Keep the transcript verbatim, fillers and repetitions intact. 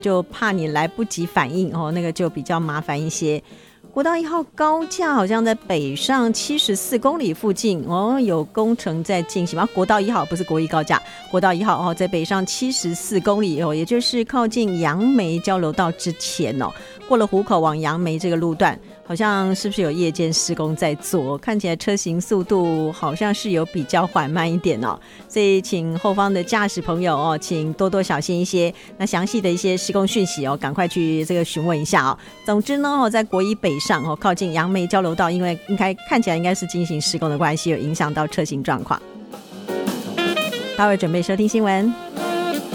就怕你来不及反应哦，那个就比较麻烦一些。国道一号高架好像在北上七十四公里附近哦，有工程在进行吗？国道一号不是国一高架，国道一号哦，在北上七十四公里哦，也就是靠近杨梅交流道之前哦，过了湖口往杨梅这个路段，好像是不是有夜间施工在做？看起来车行速度好像是有比较缓慢一点哦，所以请后方的驾驶朋友哦，请多多小心一些。那详细的一些施工讯息哦，赶快去这个询问一下哦。总之呢，哦，在国一北上哦，靠近杨梅交流道，因为应该看起来应该是进行施工的关系，有影响到车行状况。待会准备收听新闻。